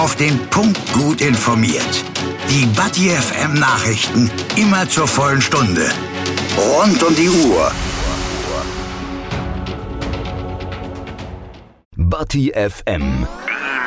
auf den Punkt gut informiert. Die Batti FM Nachrichten immer zur vollen Stunde. Rund um die Uhr. Batti FM.